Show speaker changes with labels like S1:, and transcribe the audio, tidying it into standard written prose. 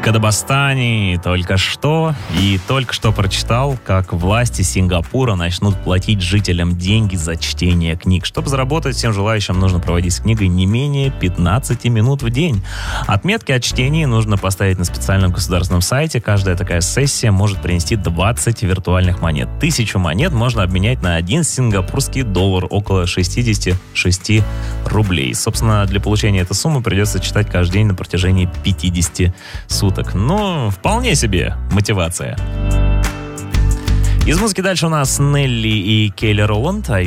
S1: Кадабастани только что прочитал, как власти Сингапура начнут платить жителям деньги за чтение книг. Чтобы заработать, всем желающим нужно проводить с книгой не менее 15 минут в день. Отметки о чтении нужно поставить на специальном государственном сайте. Каждая такая сессия может принести 20 виртуальных монет. 1000 монет можно обменять на 1 сингапурский доллар, около 66 рублей. Собственно, для получения этой суммы придется читать каждый день на протяжении 50 суток. Ну, вполне себе мотивация. Из музыки дальше у нас Нелли и Келли Роланд, а